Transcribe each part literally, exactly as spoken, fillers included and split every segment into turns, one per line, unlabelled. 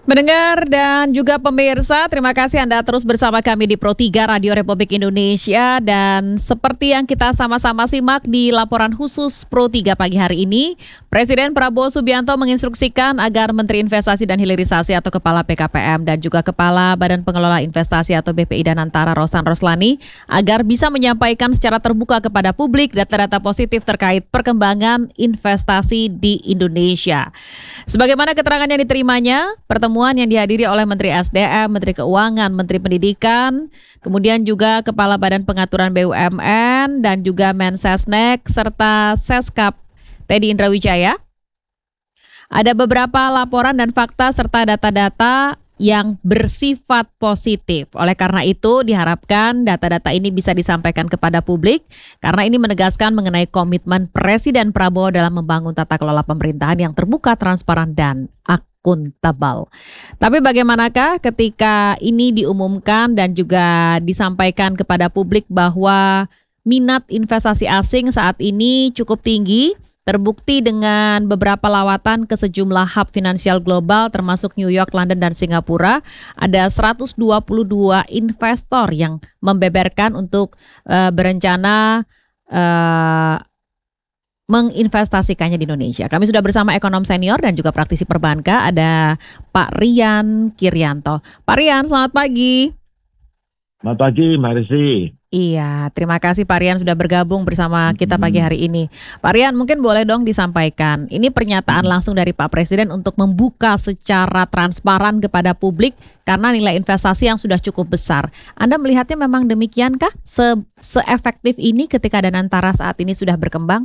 Mendengar dan juga pemirsa, terima kasih Anda terus bersama kami di Pro tiga Radio Republik Indonesia. Dan seperti yang kita sama-sama simak di laporan khusus Pro tiga pagi hari ini, Presiden Prabowo Subianto menginstruksikan agar Menteri Investasi dan Hilirisasi atau Kepala B K P M dan juga Kepala Badan Pengelola Investasi atau B P I Danantara Rosan Roslani agar bisa menyampaikan secara terbuka kepada publik data-data positif terkait perkembangan investasi di Indonesia. Sebagaimana keterangan yang diterimanya, pertemuan yang dihadiri oleh Menteri S D M, Menteri Keuangan, Menteri Pendidikan, kemudian juga Kepala Badan Pengaturan B U M N dan juga Mensesnek serta Seskap Teddy Indrawijaya. Ada beberapa laporan dan fakta serta data-data yang bersifat positif. Oleh karena itu diharapkan data-data ini bisa disampaikan kepada publik karena ini menegaskan mengenai komitmen Presiden Prabowo dalam membangun tata kelola pemerintahan yang terbuka, transparan, dan akuntabel. Tapi bagaimanakah ketika ini diumumkan dan juga disampaikan kepada publik bahwa minat investasi asing saat ini cukup tinggi? Terbukti dengan beberapa lawatan ke sejumlah hub finansial global termasuk New York, London, dan Singapura. Ada seratus dua puluh dua investor yang membeberkan untuk uh, berencana uh, menginvestasikannya di Indonesia. Kami sudah bersama ekonom senior dan juga praktisi perbankan, ada Pak Rian Kiryanto. Pak Rian, selamat pagi.
Selamat pagi, Mbak Rizky.
Iya, terima kasih Pak Rian sudah bergabung bersama kita pagi hari ini. Pak Rian, mungkin boleh dong disampaikan, ini pernyataan langsung dari Pak Presiden untuk membuka secara transparan kepada publik karena nilai investasi yang sudah cukup besar. Anda melihatnya memang demikiankah? Se Se-efektif ini ketika Danantara saat ini sudah berkembang?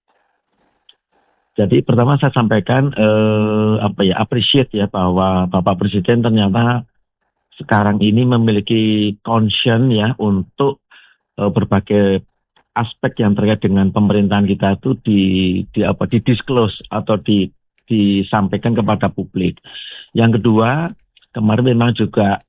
Jadi pertama saya sampaikan eh, apa ya appreciate ya bahwa Bapak Presiden ternyata sekarang ini memiliki concern ya untuk berbagai aspek yang terkait dengan pemerintahan kita itu di, di apa di disclose atau di disampaikan kepada publik. Yang kedua, kemarin memang juga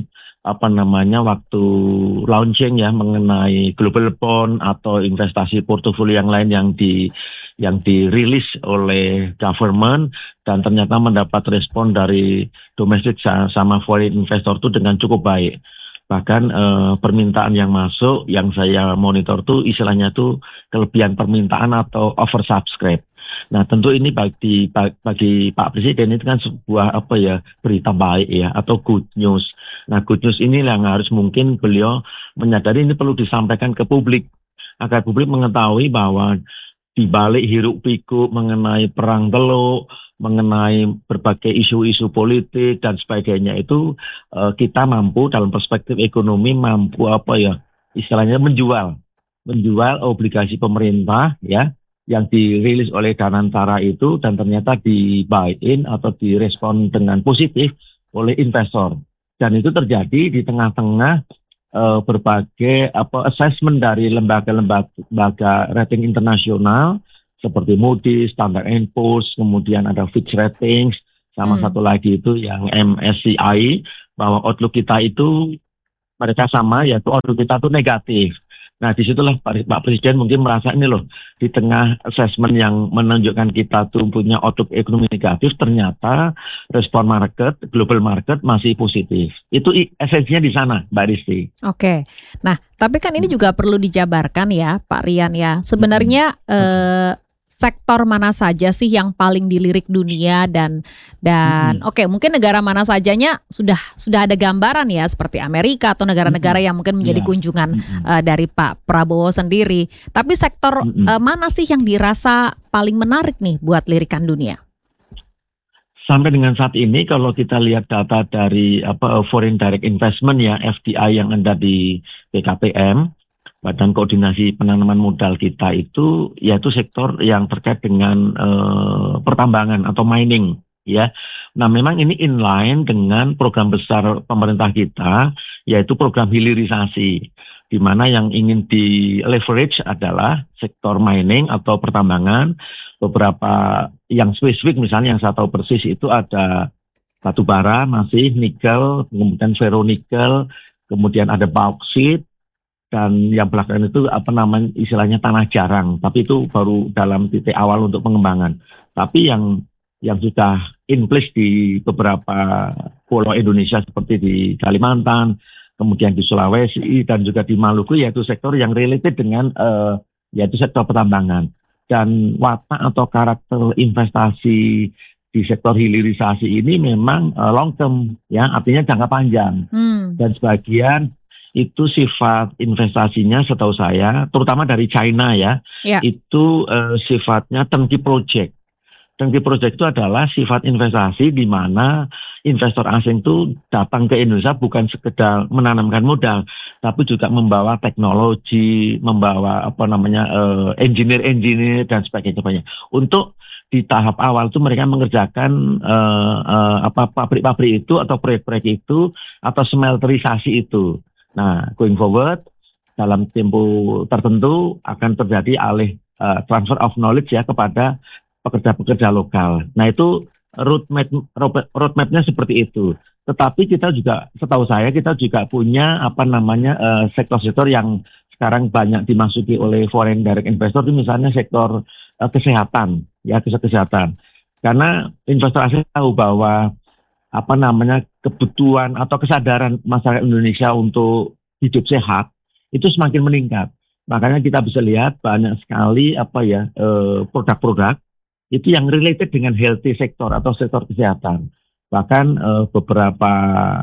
apa namanya waktu launching ya mengenai global bond atau investasi portofolio yang lain yang di yang dirilis oleh government dan ternyata mendapat respon dari domestik sama foreign investor itu dengan cukup baik. Bahkan eh, permintaan yang masuk, yang saya monitor tuh istilahnya tuh kelebihan permintaan atau oversubscribe. Nah tentu ini bagi bagi Pak Presiden itu kan sebuah apa ya berita baik ya atau good news. Nah good news ini yang harus mungkin beliau menyadari ini perlu disampaikan ke publik agar publik mengetahui bahwa di balik hiruk pikuk mengenai perang teluk, mengenai berbagai isu-isu politik dan sebagainya itu uh, kita mampu dalam perspektif ekonomi mampu apa ya istilahnya menjual menjual obligasi pemerintah ya yang dirilis oleh Danantara itu dan ternyata di buy in atau direspon dengan positif oleh investor dan itu terjadi di tengah-tengah uh, berbagai apa assessment dari lembaga-lembaga rating internasional seperti Moody's, Standard and Poor's, kemudian ada Fitch Ratings, sama hmm. satu lagi itu yang M S C I, bahwa outlook kita itu mereka sama, yaitu outlook kita itu negatif. Nah disitulah Pak, Pak Presiden mungkin merasa ini loh, di tengah assessment yang menunjukkan kita tuh punya outlook ekonomi negatif, ternyata respon market, global market masih positif. Itu esensinya di sana, Mbak Rizky.
Oke, nah tapi kan ini juga perlu dijabarkan ya Pak Rian ya, sebenarnya hmm. eh, sektor mana saja sih yang paling dilirik dunia dan dan hmm. oke okay, mungkin negara mana sajanya sudah sudah ada gambaran ya seperti Amerika atau negara-negara hmm. yang mungkin menjadi yeah. kunjungan hmm. uh, dari Pak Prabowo sendiri. Tapi sektor hmm. uh, mana sih yang dirasa paling menarik nih buat lirikan dunia?
Sampai dengan saat ini kalau kita lihat data dari apa foreign direct investment ya F D I yang ada di B K P M Badan Koordinasi Penanaman Modal kita itu yaitu sektor yang terkait dengan uh, pertambangan atau mining ya. Nah memang ini inline dengan program besar pemerintah kita yaitu program hilirisasi di mana yang ingin di leverage adalah sektor mining atau pertambangan. Beberapa yang spesifik misalnya yang saya tahu persis itu ada batu bara masih nikel, kemudian ferronikel, kemudian ada bauxite. Dan yang belakangan itu apa namanya istilahnya tanah jarang, tapi itu baru dalam titik awal untuk pengembangan. Tapi yang yang sudah in place di beberapa pulau Indonesia seperti di Kalimantan, kemudian di Sulawesi dan juga di Maluku, yaitu sektor yang related dengan uh, yaitu sektor pertambangan. Dan watak atau karakter investasi di sektor hilirisasi ini memang uh, long term, ya, artinya jangka panjang. Hmm. Dan sebagian itu sifat investasinya setahu saya, terutama dari China ya, yeah. itu uh, sifatnya turnkey project. Turnkey project itu adalah sifat investasi di mana investor asing itu datang ke Indonesia bukan sekedar menanamkan modal, tapi juga membawa teknologi, membawa apa namanya uh, engineer-engineer dan sebagainya. Untuk di tahap awal itu mereka mengerjakan uh, uh, apa pabrik-pabrik itu atau proyek-proyek itu atau smelterisasi itu. Nah, going forward dalam tempo tertentu akan terjadi alih uh, transfer of knowledge ya kepada pekerja-pekerja lokal. Nah, itu roadmap roadmapnya seperti itu. Tetapi kita juga, setahu saya kita juga punya apa namanya uh, sektor-sektor yang sekarang banyak dimasuki oleh foreign direct investor, itu misalnya sektor uh, kesehatan, ya sektor kesehatan. Karena investor asing tahu bahwa apa namanya kebutuhan atau kesadaran masyarakat Indonesia untuk hidup sehat itu semakin meningkat. Makanya kita bisa lihat banyak sekali apa ya uh, produk-produk itu yang related dengan healthy sektor atau sektor kesehatan. Bahkan eh, beberapa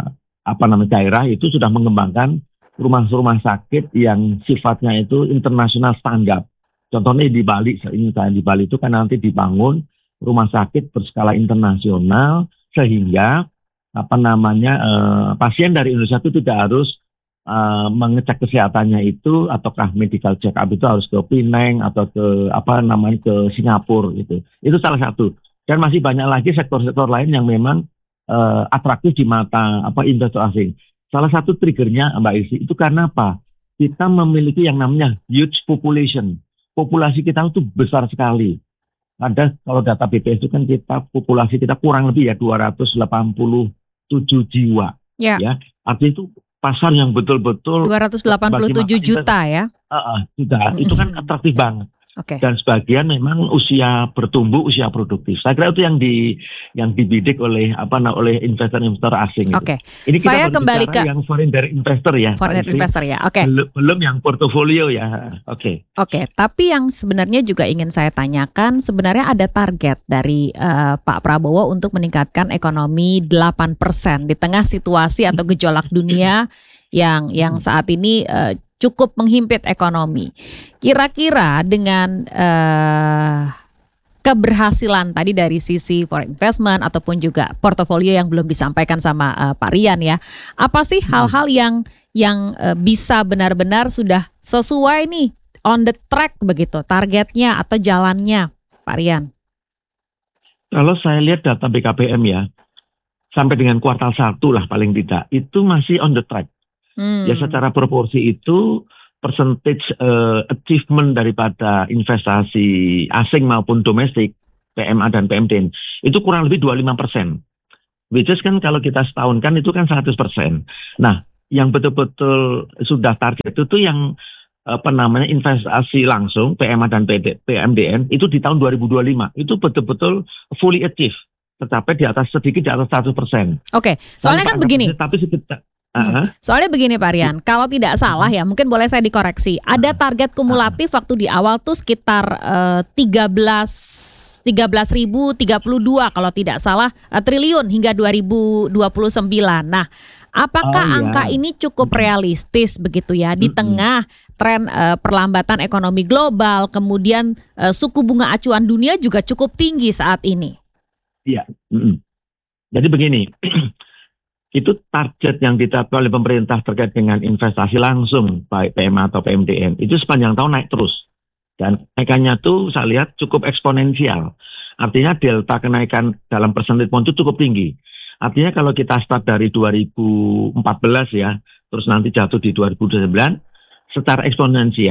apa namanya daerah itu sudah mengembangkan rumah-rumah sakit yang sifatnya itu internasional standar. Contohnya di Bali, ini saya di Bali itu kan nanti dibangun rumah sakit berskala internasional sehingga apa namanya eh, pasien dari Indonesia itu tidak harus Uh, mengecek kesehatannya itu ataukah medical check up itu harus ke Penang atau ke apa namanya ke Singapura gitu. Itu salah satu. Dan masih banyak lagi sektor-sektor lain yang memang uh, atraktif di mata apa investor asing. Salah satu triggernya Mbak Isi itu karena apa? Kita memiliki yang namanya huge population. Populasi kita itu besar sekali. Ada kalau data B P S itu kan kita populasi kita kurang lebih ya dua ratus delapan puluh tujuh jiwa.
Yeah.
Ya, artinya itu pasar yang betul-betul
dua ratus delapan puluh tujuh juta ya.
Uh, uh, juta. Itu kan atraktif banget.
Okay.
Dan sebagian memang usia bertumbuh, usia produktif. Saya kira itu yang di yang dibidik oleh apa nah, oleh investor-investor asing.
Oke.
Okay. Ini kita
Saya kembali ke
yang foreign direct investor ya.
Foreign investor ya. Oke. Okay.
Belum, belum yang portofolio ya. Oke. Okay.
Oke, okay. Tapi yang sebenarnya juga ingin saya tanyakan, sebenarnya ada target dari uh, Pak Prabowo untuk meningkatkan ekonomi delapan persen di tengah situasi atau gejolak dunia yang yang saat ini uh, cukup menghimpit ekonomi. Kira-kira dengan uh, keberhasilan tadi dari sisi foreign investment ataupun juga portofolio yang belum disampaikan sama uh, Pak Rian ya, apa sih hal-hal yang yang uh, bisa benar-benar sudah sesuai nih on the track begitu targetnya atau jalannya, Pak Rian?
Kalau saya lihat data B K P M ya, sampai dengan kuartal satu lah paling tidak, itu masih on the track. Hmm. Ya secara proporsi itu percentage uh, achievement daripada investasi asing maupun domestik P M A dan P M D N itu kurang lebih dua puluh lima persen. Which is kan kalau kita setahun kan itu kan seratus persen. Nah, yang betul-betul sudah target itu tuh yang apa namanya investasi langsung P M A dan P M D N itu di tahun dua ribu dua puluh lima itu betul-betul fully achieve, tercapai di atas sedikit di atas seratus persen.
Oke, okay. Soalnya kan begini.
Tapi sedikit
Hmm. Soalnya begini Pak Rian, kalau tidak salah ya mungkin boleh saya dikoreksi. Ada target kumulatif waktu di awal tuh sekitar uh, tiga belas ribu tiga puluh dua kalau tidak salah uh, triliun hingga dua ribu dua puluh sembilan. Nah, apakah oh, angka ya. ini cukup realistis begitu ya di mm-hmm. tengah tren uh, perlambatan ekonomi global, kemudian uh, suku bunga acuan dunia juga cukup tinggi saat ini?
Iya. Mm-hmm. Jadi begini. Itu target yang ditetapkan oleh pemerintah terkait dengan investasi langsung baik P M A atau P M D N itu sepanjang tahun naik terus dan kenaikannya tuh saya lihat cukup eksponensial. Artinya delta kenaikan dalam persentage point itu cukup tinggi. Artinya kalau kita start dari dua ribu empat belas ya terus nanti jatuh di dua ribu dua puluh sembilan secara eksponensial